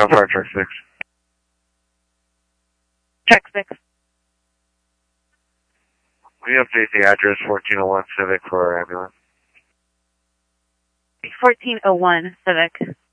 Fire Truck 6. Truck 6. Will you update the address 1401 Civic for our ambulance? 1401 Civic.